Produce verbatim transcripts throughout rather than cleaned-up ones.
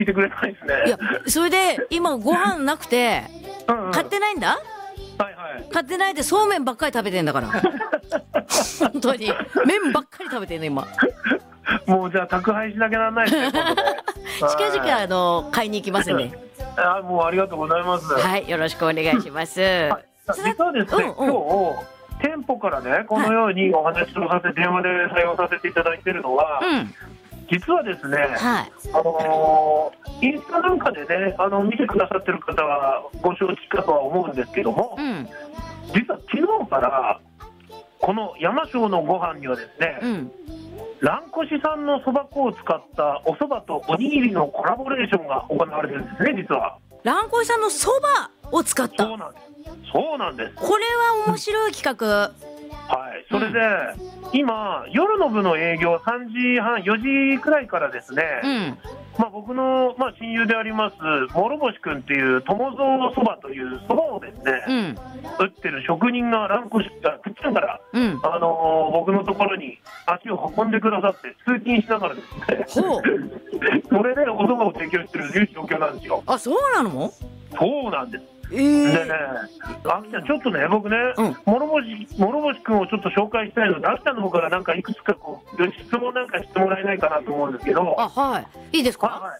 いてくれないですね。 いや、それで今ご飯なくてうんうん、 買ってないんだ。 はいはい。 買ってないでそうめんばっかり食べてんだから本当に麺ばっかり食べてんの今。 もうじゃあ宅配しなきゃならないですね今度ね。 近々あの買いに行きますね。 あ、もうありがとうございます。 はい、よろしくお願いします。 はい、実はですね、 うんうん、 今日店舗からねこのようにお話をさせて電話で採用させていただいているのは、うん、実はですね、はい、あのー、インスタなんかでねあの見てくださってる方はご承知かとは思うんですけども、うん、実は昨日からこの山椒のご飯にはですね、うん、蘭越産のそば粉を使ったお蕎麦とおにぎりのコラボレーションが行われてるんですね。実は蘭越産のそばを使った。 そうなんです。そうなんです。 これは面白い企画。 はい、それで、うん、今夜の部の営業さんじはんよじくらいからですね、うん、まあ、僕の、まあ、親友であります諸星くんっていう友蔵そばというそばをですね、うん、売ってる職人が蘭越がくっつんから、うん、あのー、僕のところに足を運んでくださって通勤しながらですねそれでおそばを提供してるいう状況なんですよ。 あ、そうなの？ そうなんです。 えー、 でね、あきちゃんちょっとね僕ね、うん、諸星諸星くんをちょっと紹介したいので、あきちゃんの方からなんかいくつかこう質問なんかしてもらえないかなと思うんですけど。 あ、はい、いいですか？ はい、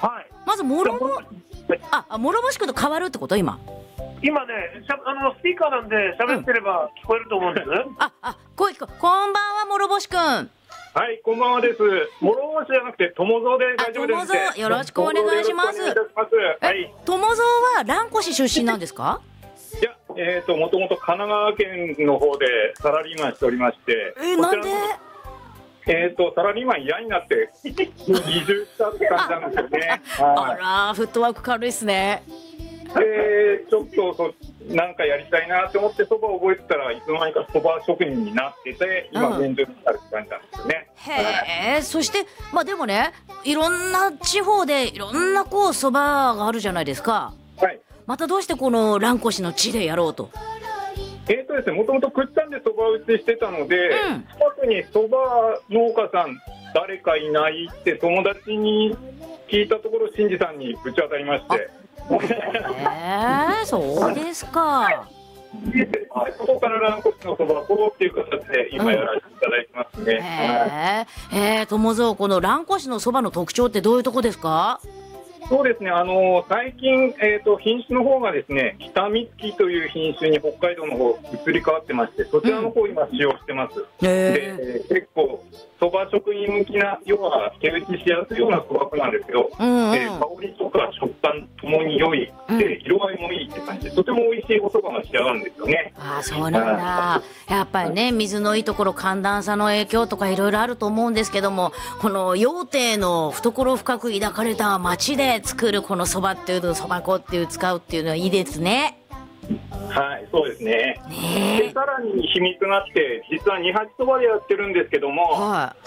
はい、 まず諸星あ諸星くんと変わるってこと？今今ねあのスピーカーなんで喋ってれば聞こえると思うんです、うん、 ああ声聞こえ。こんばんは諸星くん。 はい、こんばんはです。諸星じゃなくて友蔵で大丈夫です。 友蔵、よろしくお願いします。 はい、 友蔵は蘭越出身なんですか？ いや、えーともともと神奈川県の方でサラリーマンしておりまして、 えー、なんで？ えーとサラリーマン嫌になって移住したって感じなんですよね。 あら、フットワーク軽いですね。 でちょっとそなんかやりたいなと思ってそばを覚えてたらいつの間にかそば職人になってて、今現状になるって感じなんですよね。 へえ。そしてまあでもね、いろんな地方でいろんなこうそばがあるじゃないですか。 はい。 またどうしてこの蘭越の地でやろうと？ えーとですね、もともとくっちゃんでそば打ちしてたので、うん、近くにそば農家さん誰かいないって友達に聞いたところ、新次さんにぶち当たりまして。 えー、そうですか。 そこから蘭越のそば粉っていう形で今やらせていただいてますね。 うん、えー、えー、友蔵、この蘭越のそばの特徴ってどういうとこですか？ そうですね、あの最近、えーと、品種の方がですね、北三月という品種に北海道の方移り変わってまして、そちらの方今使用してます、うん、で結構そば職人向きな、要は手打ちしやすいようなそば粉なんですけど、うんうん、えー、香りとか食感ともに良いで、色合いもいいって感じで、とても美味しいおそばが仕上がるんですよね。 あ、そうなんだ。やっぱりね、水のいいところ、寒暖差の影響とかいろいろあると思うんですけども、この羊蹄の懐深く抱かれた町で作るこのそばっていうの、そば粉っていう使うっていうのはいいですね。 はい、そうですね。 ねでさらに秘密があって、実は二八そばでやってるんですけども、はい、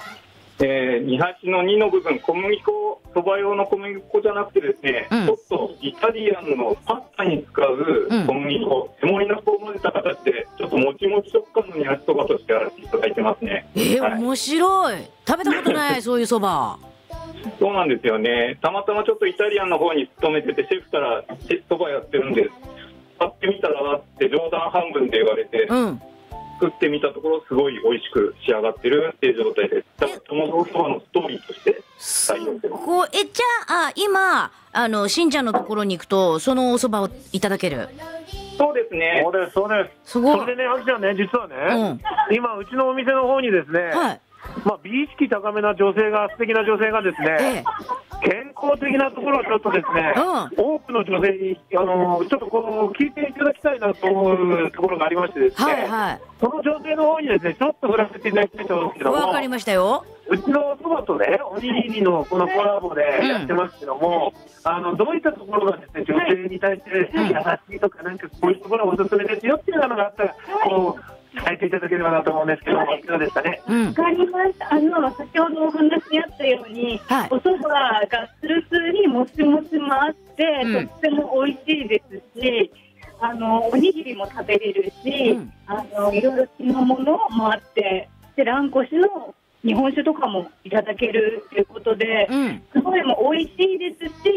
えー、二八のにの部分、小麦粉、そば用の小麦粉じゃなくてですね、うん、ちょっとイタリアンのパスタに使う小麦粉、手盛りの粉を混ぜた形でちょっともちもち食感の二八そばとしてやらせていただいてますね。 えー、はい、面白い。食べたことないそういうそば。 そうなんですよね。たまたまちょっとイタリアンの方に勤めてて、シェフからそばやってるんです、買ってみたらって冗談半分で言われて、うん、作ってみたところすごい美味しく仕上がってるっていう状態です。だから友蔵そばのストーリーとして採用してます。 こうえじゃあ今あのしんちゃんのところに行くとそのおそばをいただける？ そうですね。 そうですそうです。 すごい。 それでね、あきちゃんね、実はね、うん、今うちのお店の方にですね、はい、まあ、美意識高めな女性が、素敵な女性がですね、ええ、健康的なところをちょっとですね、うん、多くの女性にあのちょっとこう聞いていただきたいなと思うところがありましてですね、はいはい、その女性の方にですね、ちょっと振らせていただきたいと思うんですけども、 わかりましたよ。 うちのそばとね、おにぎりのこのコラボでやってますけども、うん、あのどういったところがですね、女性に対して、ね、うん、優しいとか、なんかこういうところがおすすめですよっていうのがあったら、こう伝えていただければなと思うんですけども、いかがですかね。 わ、うん、かりました。あの先ほどお話にあったように、はい、おそばがスルスルにもちもちもあって、うん、とっても美味しいですし、あのおにぎりも食べれるし、うん、あのいろいろ地のものもあって、で蘭越の日本酒とかもいただけるということで、うん、すごいもう美味しいですし、